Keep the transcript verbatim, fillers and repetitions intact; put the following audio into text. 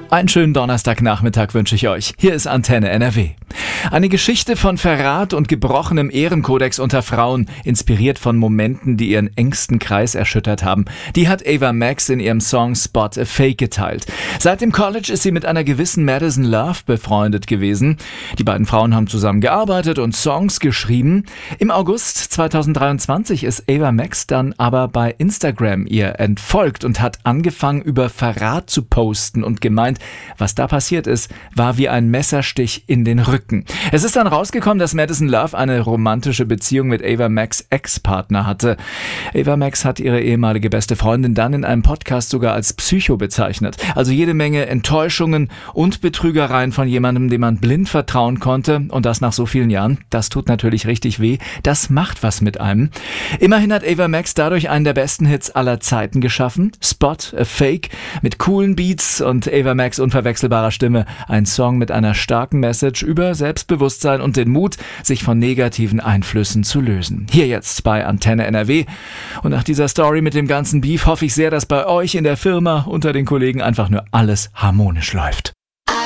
Einen schönen Donnerstagnachmittag wünsche ich euch. Hier ist Antenne N R W. Eine Geschichte von Verrat und gebrochenem Ehrenkodex unter Frauen, inspiriert von Momenten, die ihren engsten Kreis erschüttert haben. Die hat Ava Max in ihrem Song Spot a Fake geteilt. Seit dem College ist sie mit einer gewissen Madison Love befreundet gewesen. Die beiden Frauen haben zusammen gearbeitet und Songs geschrieben. Im August zweitausenddreiundzwanzig ist Ava Max dann aber bei Instagram ihr entfolgt und hat angefangen, über Verrat zu posten und gemeint, was da passiert ist, war wie ein Messerstich in den Rücken. Es ist dann rausgekommen, dass Madison Love eine romantische Beziehung mit Ava Max' Ex-Partner hatte. Ava Max hat ihre ehemalige beste Freundin dann in einem Podcast sogar als Psycho bezeichnet. Also jede Menge Enttäuschungen und Betrügereien von jemandem, dem man blind vertrauen konnte, und das nach so vielen Jahren. Das tut natürlich richtig weh. Das macht was mit einem. Immerhin hat Ava Max dadurch einen der besten Hits aller Zeiten geschaffen. Spot a Fake mit coolen Beats und Ava Max unverwechselbarer Stimme. Ein Song mit einer starken Message über Selbstbewusstsein und den Mut, sich von negativen Einflüssen zu lösen. Hier jetzt bei Antenne N R W. Und nach dieser Story mit dem ganzen Beef hoffe ich sehr, dass bei euch in der Firma unter den Kollegen einfach nur alles harmonisch läuft.